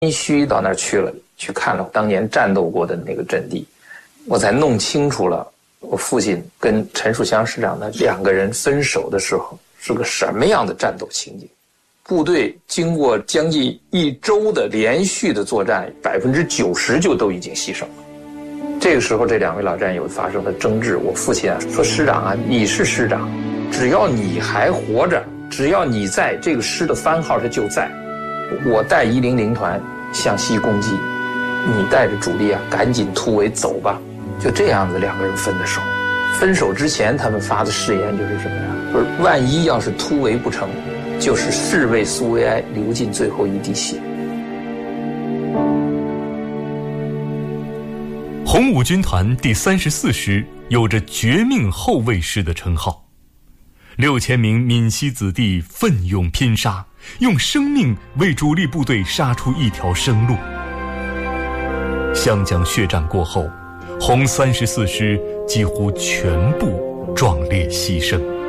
须到那儿去了，去看了当年战斗过的那个阵地，我才弄清楚了我父亲跟陈树湘师长的2个人分手的时候是个什么样的战斗情景。部队经过将近1周的连续的作战，90%就都已经牺牲了。这个时候，这2位老战友发生了争执。我父亲说：“师长啊，你是师长，只要你还活着，只要你在，这个师的番号它就在。我带100团向西攻击，你带着主力赶紧突围走吧。”就这样子，2个人分的手。分手之前，他们发的誓言就是什么呀？就是万一要是突围不成，就是誓为苏维埃流尽最后一滴血。 红五军团第34师有着绝命后卫师的称号，6000名闽西子弟奋勇拼杀，用生命为主力部队杀出一条生路。湘江血战过后，红34师几乎全部壮烈牺牲。